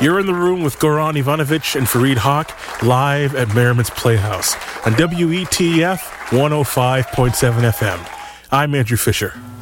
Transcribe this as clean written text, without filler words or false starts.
You're in the room with Goran Ivanovic and Fareed Haq live at Merriman's Playhouse on WETF 105.7 FM. I'm Andrew Fisher.